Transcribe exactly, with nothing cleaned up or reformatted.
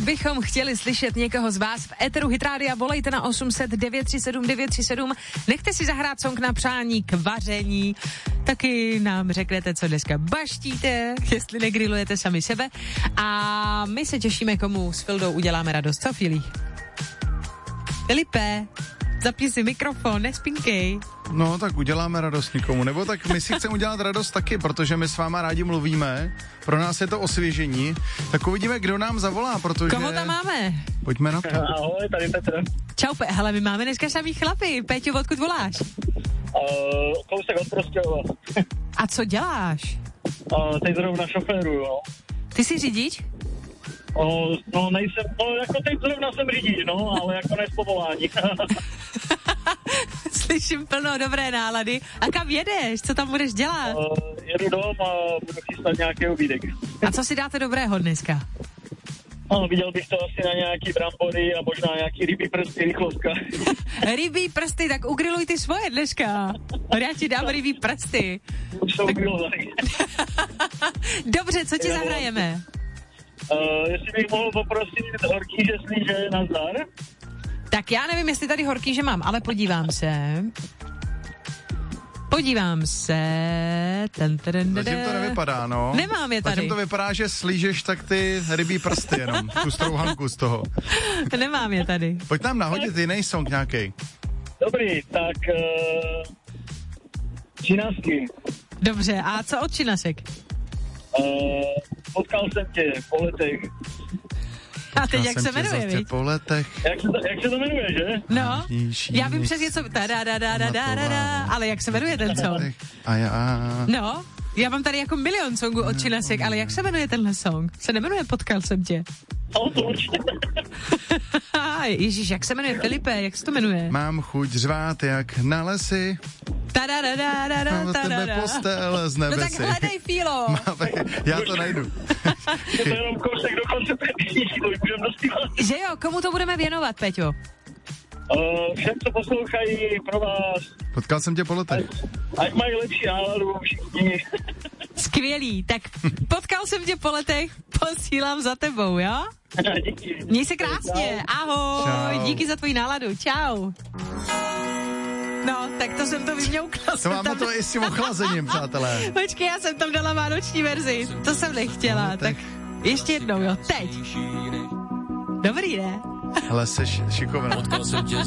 bychom chtěli slyšet někoho z vás v éteru Hit Rádia, volejte na osm set devět tři sedm devět tři sedm, nechte si zahrát song na přání k vaření, taky nám řeknete, co dneska baštíte, jestli negrilujete sami sebe a my se těšíme, komu s Fildou uděláme radost. Co, Filí? Filipe, zapni si mikrofon, nespinkej. No, tak uděláme radost někomu, nebo tak my si chceme udělat radost taky, protože my s váma rádi mluvíme, pro nás je to osvěžení, tak uvidíme, kdo nám zavolá, protože... Koho tam máme? Pojďme na to. Ahoj, tady Petr. Čau, Pe- hele, my máme dneska samý chlapy. Péťo, odkud voláš? Uh, kousek od Prostějova. A co děláš? Uh, teď zrovna šoféru, jo. Ty jsi řidič? Uh, no nejsem, no jako teď zrovna jsem řidič, no, ale jako ne z povolání. Slyším plno dobré nálady. A kam jedeš? Co tam budeš dělat? Uh, jedu dom a budu chystat nějaký obídek. A co si dáte dobrého dneska? No, viděl bych to asi na nějaký brambory a možná nějaký rybí prsty, rychlovka. Rybí prsty, tak ugriluj ty svoje dneška. Já ti dám rybí prsty. Už jsou ugrilovaný. Dobře, co ti zahrajeme? Uh, jestli bych mohl poprosit horký žeslíže na zdar. Tak já nevím, jestli tady horký, že mám, ale podívám se. Podívám se. Ten, ten, ten, Zatím to nevypadá, no. Nemám je tady. Zatím to vypadá, že slížeš tak ty rybí prsty jenom, tu strouhanku z toho. Nemám je tady. Pojď nám nahodit jiný song nějaký. Dobrý, tak uh, činasky. Dobře, a co od činasek? Uh, potkal jsem tě po letech. A teď jak se jmenuje, viď? Po letech. Jak se, to, jak se to jmenuje, že? No, já vím přesně co... Ale jak se jmenuje ten song? A já... No, já mám tady jako milion songů od činasek, ale jak se jmenuje tenhle song? Se nemenuje Potkal jsem tě. No, to určitě. Ježíš, jak se jmenuje? Filipe, jak se to jmenuje? Mám chuť řvát jak na lesy. Mám od tebe postel z nebesy. No tak hledej, Fílo. Já to najdu. Je to jenom kousek do konce pětníčky, to už budeme dospívat. Že jo, komu to budeme věnovat, Peťo? Uh, všem, co poslouchají pro vás. Potkal jsem tě po letech. Ať mají lepší náladu všichni. Skvělý, tak potkal jsem tě po letech, posílám za tebou, jo? Díky. Měj se krásně, ahoj, Čau. Díky za tvoji náladu, čau. No, tak to jsem to vyměukla. To mám tam... to i s tím ochlazením, přátelé. Počkej, já jsem tam dala vánoční verzi, to jsem nechtěla, tak ještě jednou, jo, teď. Dobrý, ne? Ale jsi šikovná.